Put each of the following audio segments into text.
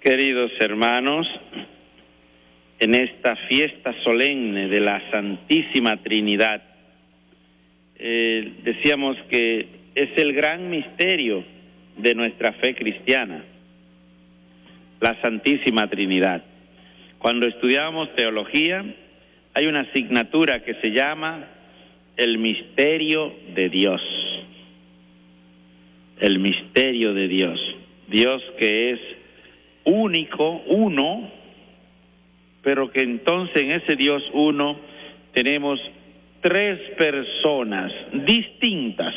Queridos hermanos, en esta fiesta solemne de la Santísima Trinidad, decíamos que es el gran misterio de nuestra fe cristiana, la Santísima Trinidad. Cuando estudiábamos teología, hay una asignatura que se llama el misterio de Dios. El misterio de Dios. Dios que es único, uno, pero que entonces en ese Dios uno tenemos tres personas distintas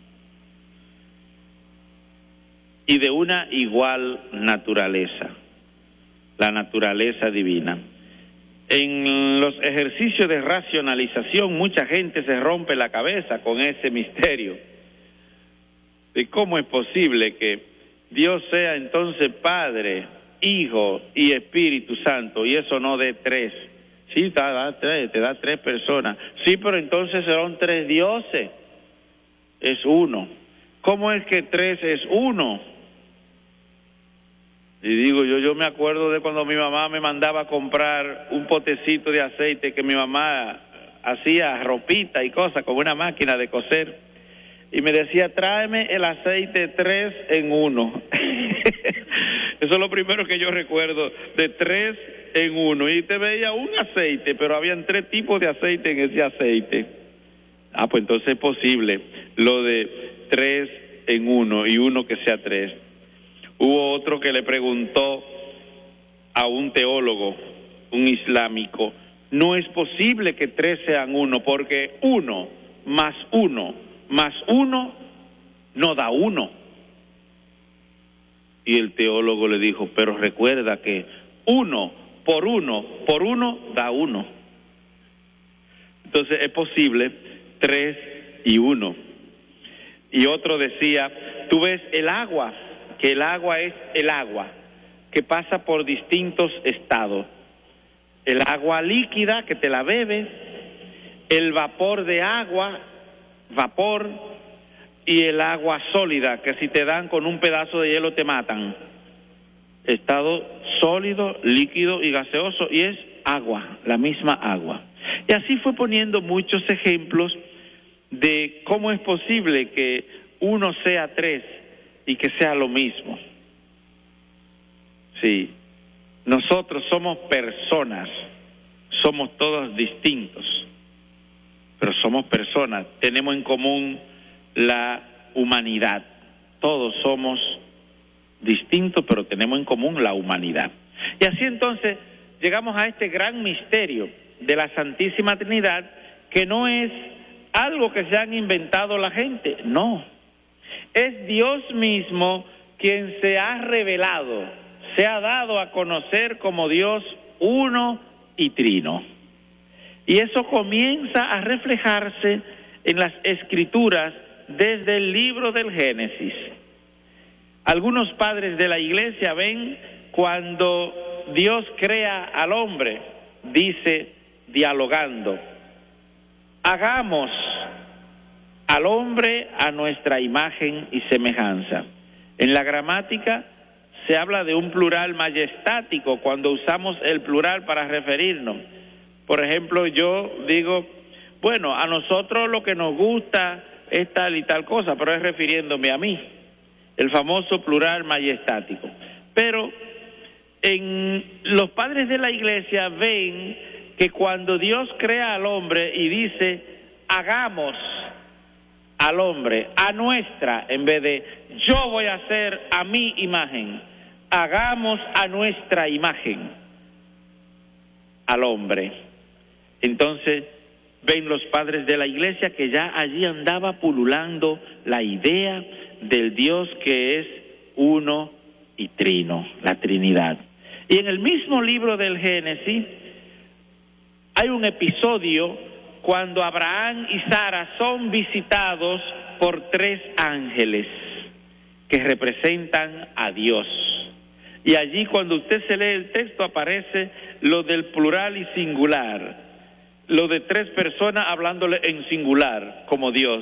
y de una igual naturaleza, la naturaleza divina. En los ejercicios de racionalización mucha gente se rompe la cabeza con ese misterio de cómo es posible que Dios sea entonces Padre, Hijo y Espíritu Santo, y eso no de tres. Sí, te da tres personas. Sí, pero entonces serán tres dioses. Es uno. ¿Cómo es que tres es uno? Y digo, yo me acuerdo de cuando mi mamá me mandaba a comprar un potecito de aceite que mi mamá hacía ropita y cosas con una máquina de coser. Y me decía, tráeme el aceite 3 en 1. Eso es lo primero que yo recuerdo, de 3 en 1. Y te veía un aceite, pero habían 3 tipos de aceite en ese aceite. Pues entonces es posible lo de 3 en 1 y uno que sea 3. Hubo otro que le preguntó a un teólogo, un islámico, no es posible que 3 sean 1, porque 1 más 1 más 1 no da 1. Y el teólogo le dijo, pero recuerda que 1 por 1 da 1. Entonces es posible 3 y 1. Y otro decía, tú ves el agua, que el agua es el agua, que pasa por distintos estados. El agua líquida, que te la bebes, el vapor de agua, vapor, y el agua sólida, que si te dan con un pedazo de hielo te matan. Estado sólido, líquido y gaseoso, y es agua, la misma agua. Y así fue poniendo muchos ejemplos de cómo es posible que uno sea 3 y que sea lo mismo. Sí, nosotros somos personas, somos todos distintos, pero somos personas, tenemos en común la humanidad. Todos somos distintos, pero tenemos en común la humanidad. Y así entonces llegamos a este gran misterio de la Santísima Trinidad, que no es algo que se han inventado la gente, no. Es Dios mismo quien se ha revelado, se ha dado a conocer como Dios uno y trino. Y eso comienza a reflejarse en las Escrituras desde el libro del Génesis. Algunos padres de la Iglesia ven cuando Dios crea al hombre, dice, dialogando, hagamos al hombre a nuestra imagen y semejanza. En la gramática se habla de un plural majestático cuando usamos el plural para referirnos. Por ejemplo, yo digo, bueno, a nosotros lo que nos gusta es tal y tal cosa, pero es refiriéndome a mí, el famoso plural majestático. Pero los padres de la Iglesia ven que cuando Dios crea al hombre y dice, hagamos al hombre a nuestra, en vez de yo voy a hacer a mi imagen, hagamos a nuestra imagen al hombre. Entonces ven los padres de la Iglesia que ya allí andaba pululando la idea del Dios que es uno y trino, la Trinidad. Y en el mismo libro del Génesis hay un episodio cuando Abraham y Sara son visitados por 3 ángeles que representan a Dios. Y allí cuando usted se lee el texto aparece lo del plural y singular, lo de 3 personas hablándole en singular como Dios.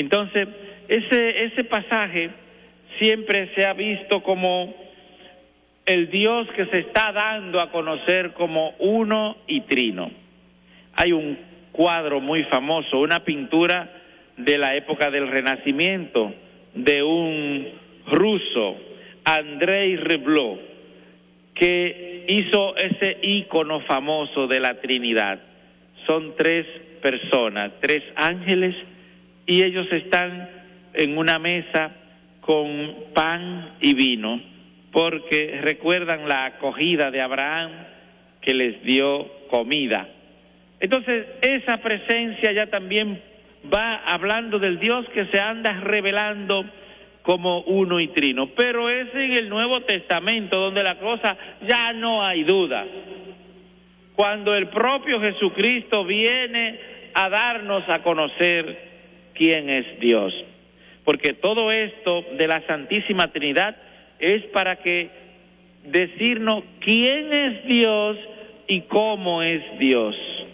Entonces ese pasaje siempre se ha visto como el Dios que se está dando a conocer como uno y trino. Hay un cuadro muy famoso, una pintura de la época del Renacimiento, de un ruso, Andrei Rublev, que hizo ese ícono famoso de la Trinidad. Son 3 personas, 3 ángeles, y ellos están en una mesa con pan y vino, porque recuerdan la acogida de Abraham, que les dio comida. Entonces, esa presencia ya también va hablando del Dios que se anda revelando como uno y trino. Pero es en el Nuevo Testamento donde la cosa ya no hay duda. Cuando el propio Jesucristo viene a darnos a conocer quién es Dios. Porque todo esto de la Santísima Trinidad es para que decirnos quién es Dios y cómo es Dios.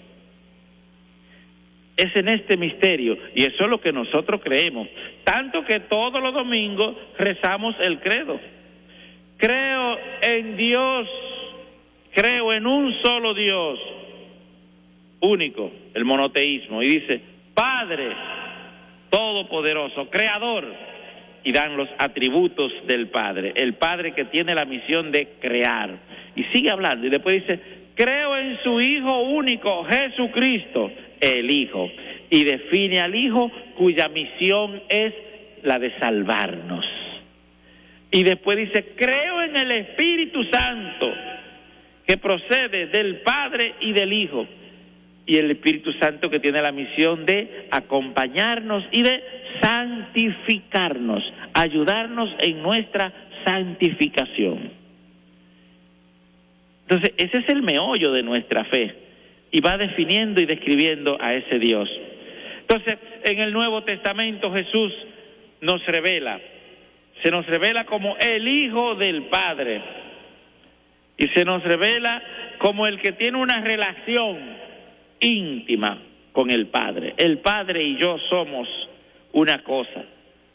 Es en este misterio, y eso es lo que nosotros creemos, tanto que todos los domingos rezamos el credo. Creo en Dios, creo en un solo Dios, único, el monoteísmo, y dice, Padre Todopoderoso, Creador, y dan los atributos del Padre, el Padre que tiene la misión de crear, y sigue hablando, y después dice, creo en su Hijo único, Jesucristo, el Hijo, y define al Hijo cuya misión es la de salvarnos. Y después dice, creo en el Espíritu Santo, que procede del Padre y del Hijo, y el Espíritu Santo que tiene la misión de acompañarnos y de santificarnos, ayudarnos en nuestra santificación. Entonces, ese es el meollo de nuestra fe, y va definiendo y describiendo a ese Dios. Entonces, en el Nuevo Testamento Jesús nos revela, se nos revela como el Hijo del Padre, y se nos revela como el que tiene una relación íntima con el Padre. El Padre y yo somos una cosa,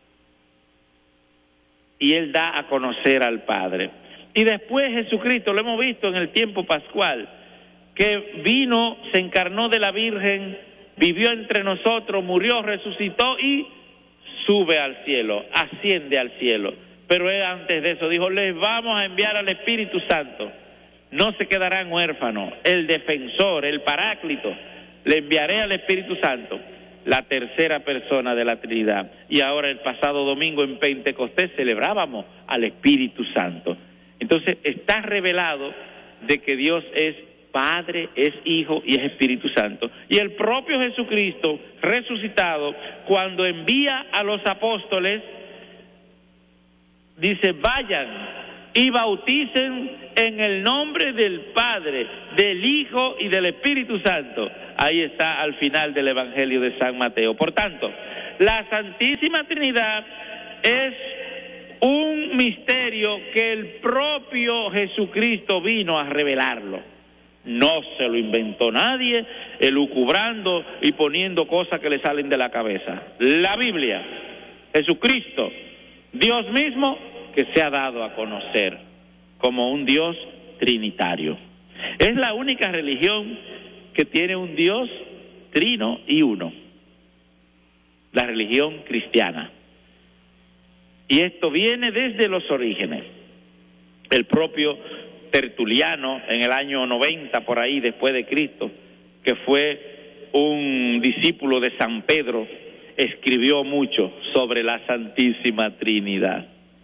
y Él da a conocer al Padre. Y después Jesucristo, lo hemos visto en el tiempo pascual, que vino, se encarnó de la Virgen, vivió entre nosotros, murió, resucitó y sube al cielo, asciende al cielo. Pero él antes de eso dijo, les vamos a enviar al Espíritu Santo, no se quedarán huérfanos, el defensor, el paráclito, le enviaré al Espíritu Santo, la tercera persona de la Trinidad. Y ahora el pasado domingo en Pentecostés celebrábamos al Espíritu Santo. Entonces está revelado de que Dios es Padre, es Hijo y es Espíritu Santo. Y el propio Jesucristo resucitado, cuando envía a los apóstoles, dice, vayan y bauticen en el nombre del Padre, del Hijo y del Espíritu Santo. Ahí está al final del Evangelio de San Mateo. Por tanto, la Santísima Trinidad es un misterio que el propio Jesucristo vino a revelarlo. No se lo inventó nadie, elucubrando y poniendo cosas que le salen de la cabeza. La Biblia, Jesucristo, Dios mismo, que se ha dado a conocer como un Dios trinitario. Es la única religión que tiene un Dios trino y uno, la religión cristiana. Y esto viene desde los orígenes. El propio Tertuliano, en el año 90, por ahí, después de Cristo, que fue un discípulo de San Pedro, escribió mucho sobre la Santísima Trinidad.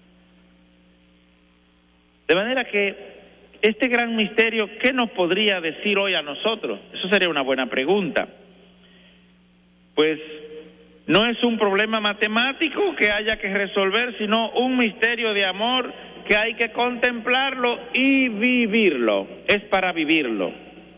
De manera que este gran misterio, ¿qué nos podría decir hoy a nosotros? Eso sería una buena pregunta. Pues no es un problema matemático que haya que resolver, sino un misterio de amor que hay que contemplarlo y vivirlo. Es para vivirlo.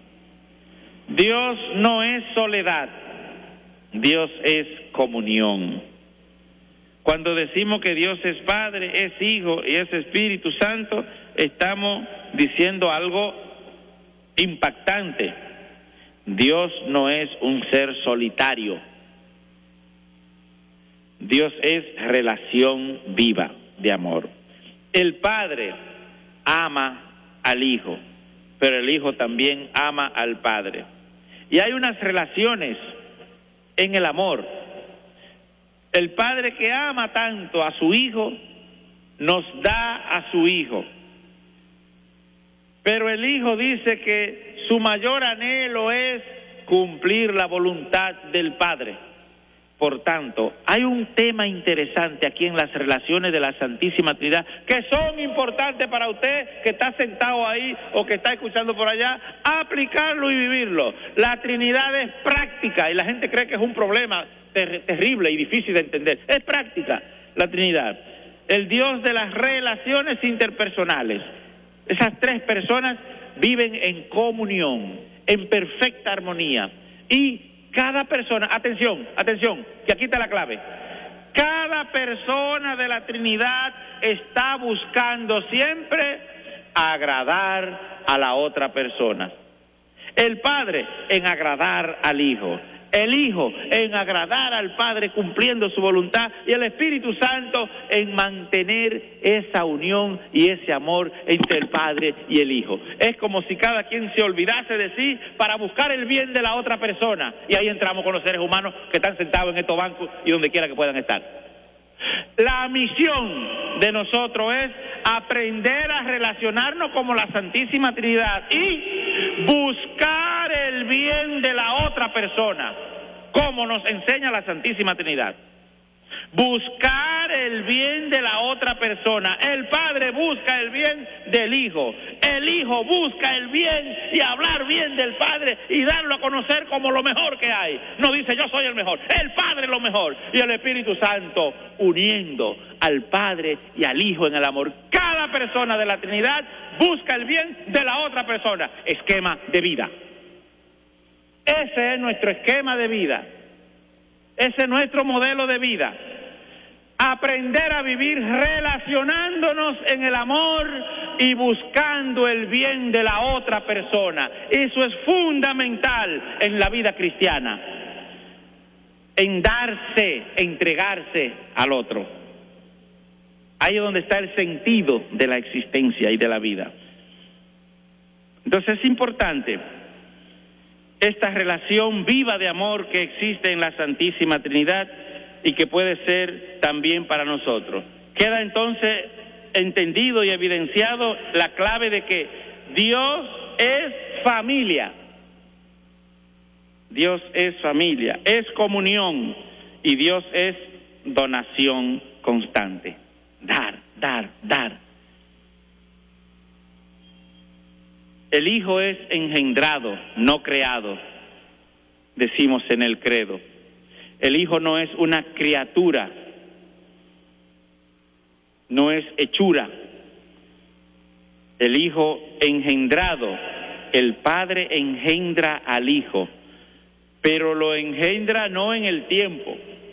Dios no es soledad, Dios es comunión. Cuando decimos que Dios es Padre, es Hijo y es Espíritu Santo, estamos diciendo algo impactante. Dios no es un ser solitario. Dios es relación viva de amor. El Padre ama al Hijo, pero el Hijo también ama al Padre. Y hay unas relaciones en el amor. El Padre que ama tanto a su Hijo, nos da a su Hijo. Pero el Hijo dice que su mayor anhelo es cumplir la voluntad del Padre. Por tanto, hay un tema interesante aquí en las relaciones de la Santísima Trinidad que son importantes para usted que está sentado ahí o que está escuchando por allá, aplicarlo y vivirlo. La Trinidad es práctica y la gente cree que es un problema terrible y difícil de entender. Es práctica la Trinidad. El Dios de las relaciones interpersonales. Esas tres personas viven en comunión, en perfecta armonía. Y cada persona, atención, que aquí está la clave. Cada persona de la Trinidad está buscando siempre agradar a la otra persona. El Padre en agradar al Hijo, el Hijo en agradar al Padre cumpliendo su voluntad y el Espíritu Santo en mantener esa unión y ese amor entre el Padre y el Hijo. Es como si cada quien se olvidase de sí para buscar el bien de la otra persona. Y ahí entramos con los seres humanos que están sentados en estos bancos y donde quiera que puedan estar. La misión de nosotros es aprender a relacionarnos como la Santísima Trinidad y buscar el bien de la otra persona, como nos enseña la Santísima Trinidad. Buscar el bien de la otra persona. El Padre busca el bien del Hijo. El Hijo busca el bien y hablar bien del Padre y darlo a conocer como lo mejor que hay. No dice yo soy el mejor, el Padre es lo mejor. Y el Espíritu Santo uniendo al Padre y al Hijo en el amor. Cada persona de la Trinidad busca el bien de la otra persona. Esquema de vida. Ese es nuestro esquema de vida. Ese es nuestro modelo de vida. Aprender a vivir relacionándonos en el amor y buscando el bien de la otra persona. Eso es fundamental en la vida cristiana. En darse, entregarse al otro. Ahí es donde está el sentido de la existencia y de la vida. Entonces es importante esta relación viva de amor que existe en la Santísima Trinidad y que puede ser también para nosotros. Queda entonces entendido y evidenciado la clave de que Dios es familia. Dios es familia, es comunión y Dios es donación constante. Dar. El Hijo es engendrado, no creado, decimos en el credo. El Hijo no es una criatura, no es hechura. El Hijo engendrado, el Padre engendra al Hijo, pero lo engendra no en el tiempo,